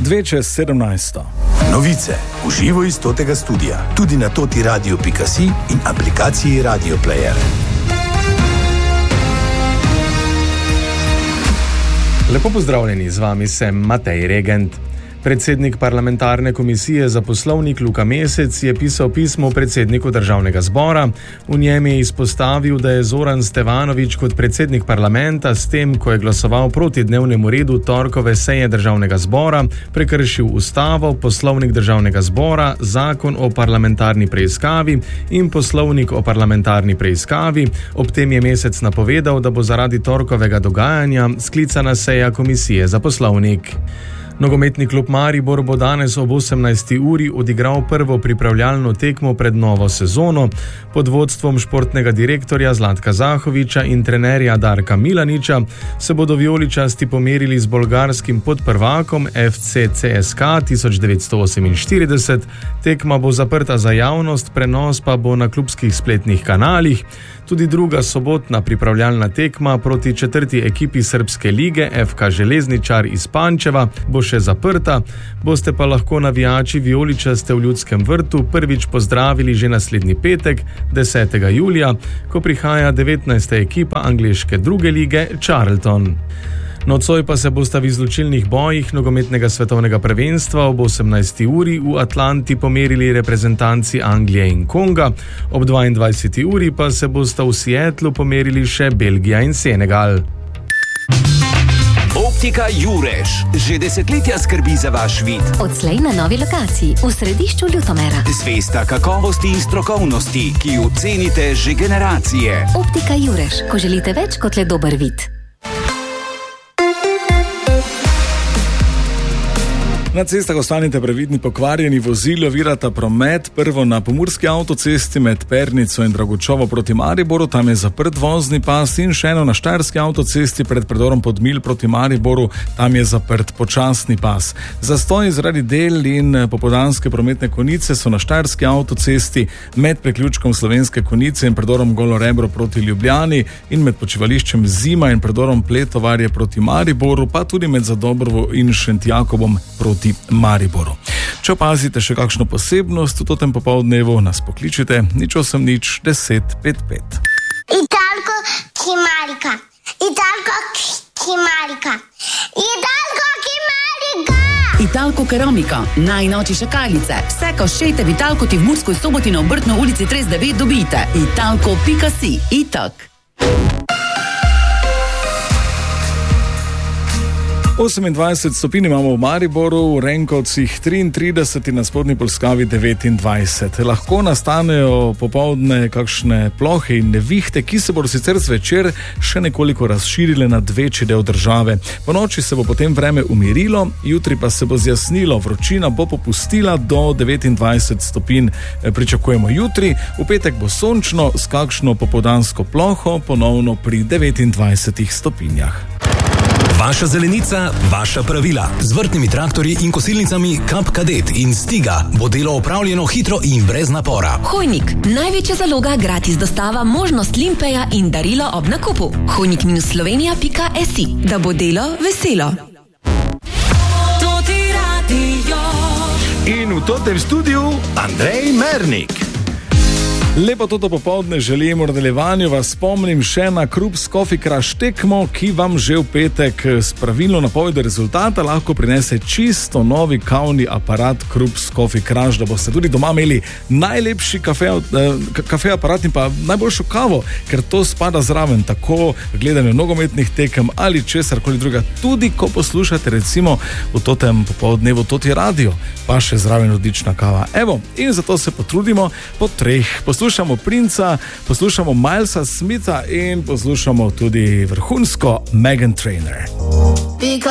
2:17. Novice v živo iz Totega studia, tudi na totiradio.si in aplikaciji Radio Player. Lepo pozdravljeni, z vami sem Matej Regent. Predsednik parlamentarne komisije za poslovnik Luka Mesec je pisal pismo predsedniku državnega zbora. V njem je izpostavil, da je Zoran Stevanović kot predsednik parlamenta s tem, ko je glasoval proti dnevnemu redu torkove seje državnega zbora, prekršil ustavo, poslovnik državnega zbora, zakon o parlamentarni preiskavi in poslovnik o parlamentarni preiskavi. Ob tem je Mesec napovedal, da bo zaradi torkovega dogajanja sklicana seja komisije za poslovnik. Nogometni klub Maribor bo danes ob 18. uri odigral prvo pripravljalno tekmo pred novo sezono. Pod vodstvom športnega direktorja Zlatka Zahovića in trenerja Darka Milaniča se bodo vijoličasti pomerili z bolgarskim podprvakom FC CSKA 1948. Tekma bo zaprta za javnost, prenos pa bo na klubskih spletnih kanalih. Tudi druga sobotna pripravljalna tekma proti četrti ekipi Srbske lige FK Železničar iz Pančeva bo še zaprta, boste pa lahko navijači vijoličaste v Ljudskem vrtu prvič pozdravili že naslednji petek, 10. julija, ko prihaja 19. ekipa angleške druge lige Charlton. Nocoj pa se bosta v izločilnih bojih nogometnega svetovnega prvenstva ob 18. uri v Atlanti pomerili reprezentanci Anglije in Konga, ob 22. uri pa se bosta v Seattlu pomerili še Belgija in Senegal. Optika Jurež že desetletja skrbi za vaš vid. Odslej na novi lokaciji v središču Ljutomera. Zvesta kakovosti in strokovnosti, ki jo cenite že generacije. Optika Jurež, ko želite več kot le dober vid. Na cestah ostanite previdni, pokvarjeni vozili ovirata promet. Prvo na pomurski avtocesti med Pernico in Dragočovo proti Mariboru, tam je zaprt vozni pas, in še eno na štajerski avtocesti pred predorom Podmilj proti Mariboru, tam je zaprt počasni pas. Zastoj zaradi del in popoldanske prometne konice so na štajerski avtocesti med priključkom Slovenske Konice in predorom Golo Rebro proti Ljubljani in med počivališčem Zima in predorom Pletovarje proti Mariboru, pa tudi med Zadobrovo in Šentjakobom proti Mariboru. Če opazite še kakšno posebnost v totem popoldnevu, nas pokličite 0800 10 55. Italko Kimarika. Italko Kimarika. Italko Kimarika. Italko Keramika, najnovejše šakalice. Vse, ko šejte v Italko, ti v Murskoj Soboti na Obrtno ulici 39 dobite. Italko.si. Itak. 28 stopinj imamo v Mariboru, v Renkovcih 33 in na spodnji Polskavi 29. Lahko nastanejo popoldne kakšne plohe in nevihte, ki se bodo sicer zvečer še nekoliko razširile nad večji del države. Po noči se bo potem vreme umirilo, jutri pa se bo zjasnilo, vročina bo popustila do 29 stopinj. Pričakujemo jutri, v petek bo sončno s kakšno popoldansko ploho, ponovno pri 29 stopinjah. Vaša zelenica, vaša pravila. Z vrtnimi traktorji in kosilnicami Kap Kadet in Stiga bo delo opravljeno hitro in brez napora. Hojnik, največja zaloga, gratis dostava, možnost limpeja in darilo ob nakupu. Hojnik-slovenija.si, da bo delo veselo. In v totem studiu Andrej Mernik. Lepo toto popoldne želim, v nadaljevanju vas spomnim še na Krups Coffee Crush tekmo, ki vam že v petek s pravilno napovedjo rezultata lahko prinese čisto novi kavni aparat Krups Coffee Crush, da boste tudi doma imeli najlepši kafe aparat in pa najboljšo kavo, ker to spada zraven tako gledanje nogometnih tekem ali česarkoli druga, tudi ko poslušate recimo v totem popoldnevu Toti radio, pa še zraven odlična kava. Evo, in zato se potrudimo po treh. Poslušamo Princa, poslušamo Milesa Smitha in poslušamo tudi vrhunsko Meghan Trainor.